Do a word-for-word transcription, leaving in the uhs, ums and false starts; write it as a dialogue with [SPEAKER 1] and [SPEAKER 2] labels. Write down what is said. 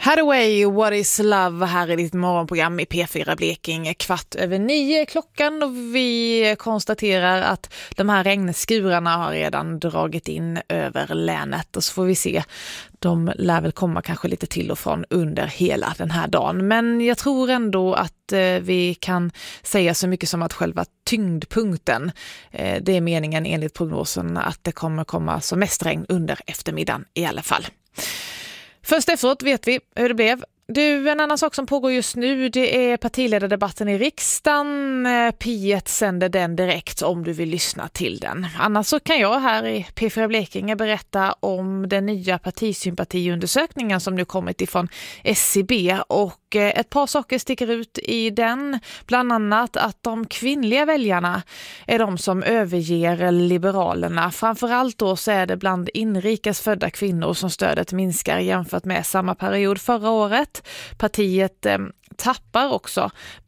[SPEAKER 1] Hathaway, What is Love, här i ditt morgonprogram i P fyra Blekinge, kvart över nio klockan, och vi konstaterar att de här regnskurarna har redan dragit in över länet, och så får vi se. De lär väl komma kanske lite till och från under hela den här dagen, men jag tror ändå att eh, vi kan säga så mycket som att själva tyngdpunkten, eh, det är meningen enligt prognosen att det kommer komma som mest regn under eftermiddagen i alla fall. Först efteråt vet vi hur det blev. Du, en annan sak som pågår just nu, det är partiledardebatten i riksdagen. P ett sänder den direkt om du vill lyssna till den. Annars så kan jag här i P fyra Blekinge berätta om den nya partisympatiundersökningen som nu kommit ifrån S C B, och ett par saker sticker ut i den. Bland annat att de kvinnliga väljarna är de som överger Liberalerna. Framförallt då så är det bland inrikes födda kvinnor som stödet minskar jämfört med samma period förra året. Partiet eh, tappar också